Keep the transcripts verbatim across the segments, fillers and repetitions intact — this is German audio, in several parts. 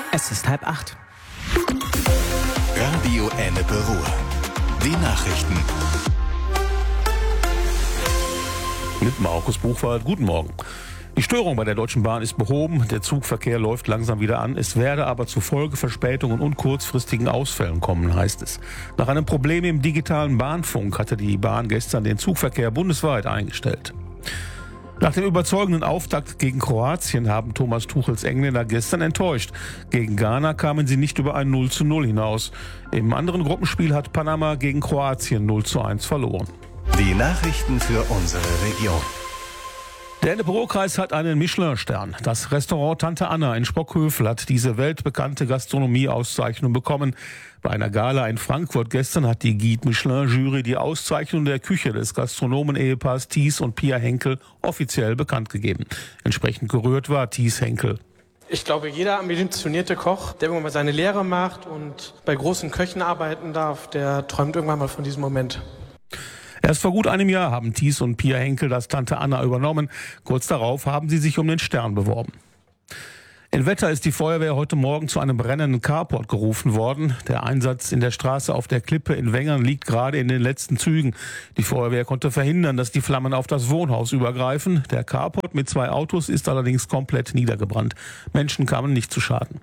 Es ist halb acht. Radio Ennepe Ruhr. Die Nachrichten. Mit Markus Buchwald. Guten Morgen. Die Störung bei der Deutschen Bahn ist behoben. Der Zugverkehr läuft langsam wieder an. Es werde aber zu Folgeverspätungen und kurzfristigen Ausfällen kommen, heißt es. Nach einem Problem im digitalen Bahnfunk hatte die Bahn gestern den Zugverkehr bundesweit eingestellt. Nach dem überzeugenden Auftakt gegen Kroatien haben Thomas Tuchels Engländer gestern enttäuscht. Gegen Ghana kamen sie nicht über ein null zu null hinaus. Im anderen Gruppenspiel hat Panama gegen Kroatien null zu eins verloren. Die Nachrichten für unsere Region. Der Ennepe-Ruhr-Kreis hat einen Michelin-Stern. Das Restaurant Tante Anna in Spockhövel hat diese weltbekannte Gastronomie-Auszeichnung bekommen. Bei einer Gala in Frankfurt gestern hat die Guide Michelin-Jury die Auszeichnung der Küche des Gastronomen-Ehepaars Thies und Pia Henkel offiziell bekannt gegeben. Entsprechend gerührt war Thies Henkel. Ich glaube, jeder ambitionierte Koch, der irgendwann mal seine Lehre macht und bei großen Köchen arbeiten darf, der träumt irgendwann mal von diesem Moment. Erst vor gut einem Jahr haben Thies und Pia Henkel das Tante Anna übernommen. Kurz darauf haben sie sich um den Stern beworben. In Wetter ist die Feuerwehr heute Morgen zu einem brennenden Carport gerufen worden. Der Einsatz in der Straße auf der Klippe in Wengern liegt gerade in den letzten Zügen. Die Feuerwehr konnte verhindern, dass die Flammen auf das Wohnhaus übergreifen. Der Carport mit zwei Autos ist allerdings komplett niedergebrannt. Menschen kamen nicht zu Schaden.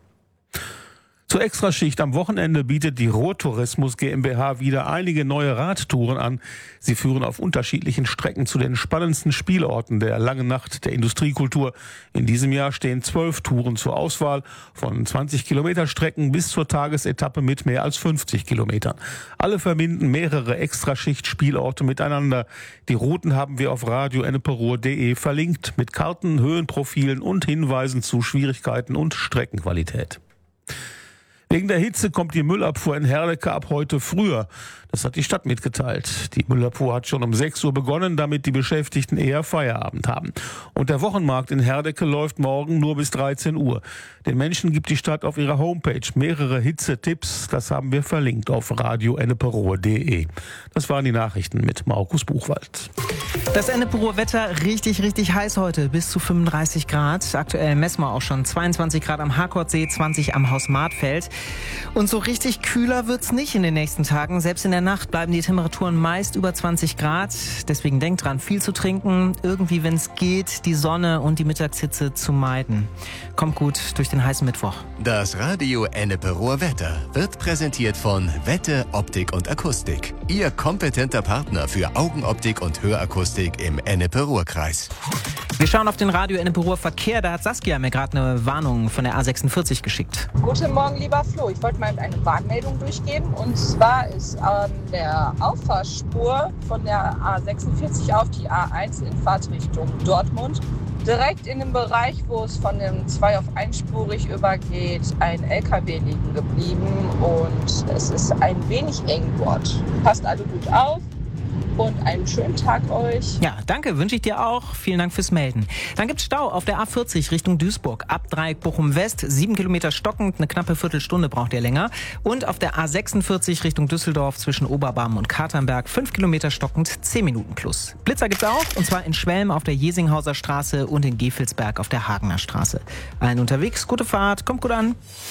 Zur Extraschicht am Wochenende bietet die Ruhrtourismus GmbH wieder einige neue Radtouren an. Sie führen auf unterschiedlichen Strecken zu den spannendsten Spielorten der Langen Nacht der Industriekultur. In diesem Jahr stehen zwölf Touren zur Auswahl, von zwanzig Kilometer Strecken bis zur Tagesetappe mit mehr als fünfzig Kilometern. Alle verbinden mehrere Extraschicht-Spielorte miteinander. Die Routen haben wir auf radio ennepe ruhr punkt de verlinkt mit Karten, Höhenprofilen und Hinweisen zu Schwierigkeiten und Streckenqualität. Wegen der Hitze kommt die Müllabfuhr in Herdecke ab heute früher. Das hat die Stadt mitgeteilt. Die Müllabfuhr hat schon um sechs Uhr begonnen, damit die Beschäftigten eher Feierabend haben. Und der Wochenmarkt in Herdecke läuft morgen nur bis dreizehn Uhr. Den Menschen gibt die Stadt auf ihrer Homepage mehrere Hitze-Tipps. Das haben wir verlinkt auf radio ennepe ruhr punkt de. Das waren die Nachrichten mit Markus Buchwald. Das Ennepe-Ruhr-Wetter richtig, richtig heiß heute. Bis zu fünfunddreißig Grad. Aktuell messen wir auch schon zweiundzwanzig Grad am Harkordsee, zwanzig am Haus Martfeld. Und so richtig kühler wird's nicht in den nächsten Tagen. Selbst in der Nacht bleiben die Temperaturen meist über zwanzig Grad. Deswegen denkt dran, viel zu trinken. Irgendwie, wenn es geht, die Sonne und die Mittagshitze zu meiden. Kommt gut durch den heißen Mittwoch. Das Radio Ennepe Ruhr Wetter wird präsentiert von Wette, Optik und Akustik. Ihr kompetenter Partner für Augenoptik und Hörakustik im Ennepe-Ruhr-Kreis. Wir schauen auf den Radio Ennepe Ruhr Verkehr. Da hat Saskia mir gerade eine Warnung von der A sechsundvierzig geschickt. Guten Morgen, lieber Flo. Ich wollte mal eine Warnmeldung durchgeben. Und zwar ist an der Auffahrspur von der A sechsundvierzig auf die A eins in Fahrtrichtung Dortmund direkt in dem Bereich, wo es von dem zwei auf einspurig übergeht, ein L K W liegen geblieben und es ist ein wenig eng dort. Passt alle gut auf. Und einen schönen Tag euch. Ja, danke, wünsche ich dir auch. Vielen Dank fürs Melden. Dann gibt's Stau auf der A vierzig Richtung Duisburg. Ab Dreieck Bochum West, sieben Kilometer stockend, eine knappe Viertelstunde braucht ihr länger. Und auf der A sechsundvierzig Richtung Düsseldorf zwischen Oberbarm und Katernberg, fünf Kilometer stockend, zehn Minuten plus. Blitzer gibt's auch, und zwar in Schwelm auf der Jesinghauser Straße und in Gefelsberg auf der Hagener Straße. Allen unterwegs, gute Fahrt, kommt gut an.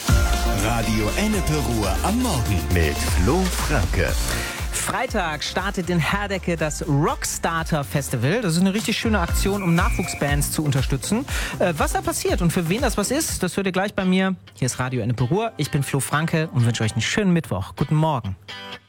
Radio Ennepe Ruhr am Morgen mit Flo Franke. Freitag startet in Herdecke das Rockstarter Festival. Das ist eine richtig schöne Aktion, um Nachwuchsbands zu unterstützen. Äh, was da passiert und für wen das was ist, das hört ihr gleich bei mir. Hier ist Radio Ennepe Ruhr. Ich bin Flo Franke und wünsche euch einen schönen Mittwoch. Guten Morgen.